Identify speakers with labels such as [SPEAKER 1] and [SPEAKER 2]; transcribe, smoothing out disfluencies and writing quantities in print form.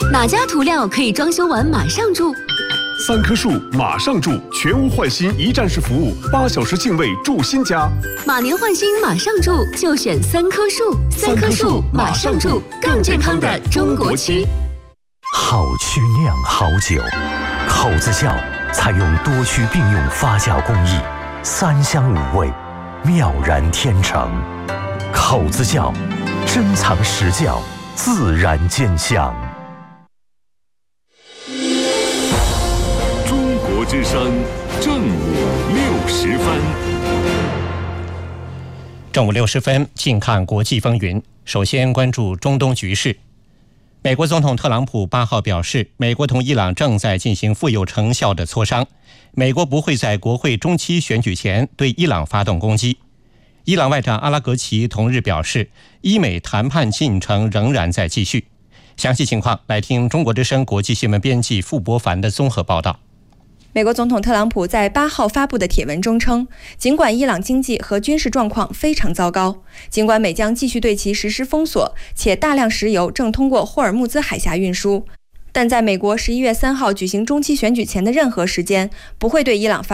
[SPEAKER 1] 哪家涂料可以装修完马上住
[SPEAKER 2] ？3棵树马上住，全屋换新一站式服务，8小时净位住新家。
[SPEAKER 1] 马年换新马上住，就选3棵树。3棵树马上住，更健康的中国区。
[SPEAKER 3] 好曲酿好酒，口子窖采用多区并用发酵工艺，3香5味，妙然天成。口子窖，珍藏实窖，自然见香。
[SPEAKER 4] 中国之声，正午60分。
[SPEAKER 5] 正午60分，近看国际风云。首先关注中东局势。美国总统特朗普8号表示，美国同伊朗正在进行富有成效的磋商，美国不会在国会中期选举前对伊朗发动攻击。伊朗外长阿拉格齐同日表示，伊美谈判进程仍然在继续。详细情况来听中国之声国际新闻编辑傅博凡的综合报道。
[SPEAKER 6] 美国总统特朗普在8号发布的帖文中称，尽管伊朗经济和军事状况非常糟糕，尽管美将继续对其实施封锁，且大量石油正通过霍尔木兹海峡运输，但在美国11月3号举行中期选举前的任何时间，不会对伊朗发